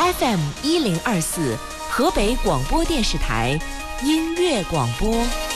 FM1024河北广播电视台音乐广播。